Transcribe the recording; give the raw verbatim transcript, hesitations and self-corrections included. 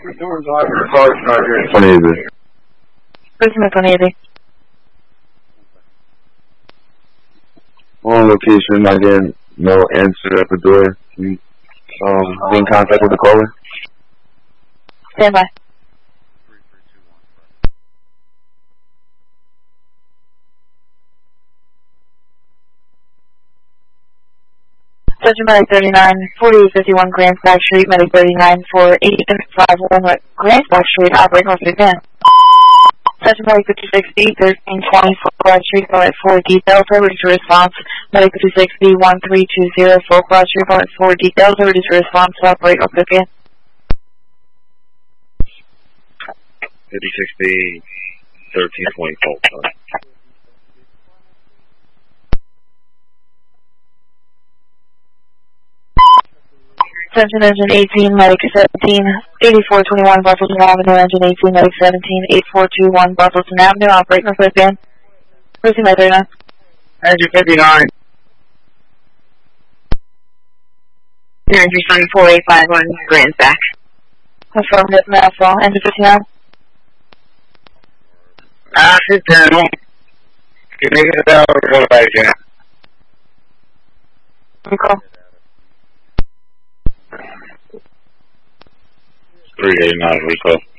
twenty-eight. Prisma twenty-eight. On location, I get no answer at the door. Can you um, be in contact with the caller? Stand by. Subject Medic thirty-nine, forty-eight fifty-one Grand Stack Street, Medic thirty-nine for eight five one Grand Stack Street, operating on three ten. Subject Medic fifty-six B, thirteen twenty Cross Street, Phone at four details, over to response. Medic fifty-six B, one three two zero, Full Cross Street, Phone at four details, over to response, operating on three ten. fifty-six B, thirteen twenty Full Cross. Attention Engine eighteen, Medic seventeen, eighty-four twenty-one Buffleton Avenue, Engine eighteen, Medic seventeen, eighty-four twenty-one Buffleton Avenue, operating on Clifton. Proceed, Medic thirty-nine. Engine fifty-nine. Engine seventy-four eight five one Grand Stack. Affirmative, Nassau, Engine fifty-nine. Ah, sit down. Can you get it out or go back in? Recall. three eighty-nine, recall.